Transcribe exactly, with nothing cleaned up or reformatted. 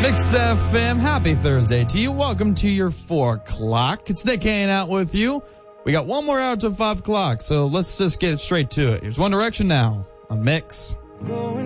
Mix F M, happy Thursday to you. Welcome to your four o'clock. It's Nick hanging out with you. We got one more hour to five o'clock, so let's just get straight to it. Here's One Direction now on Mix.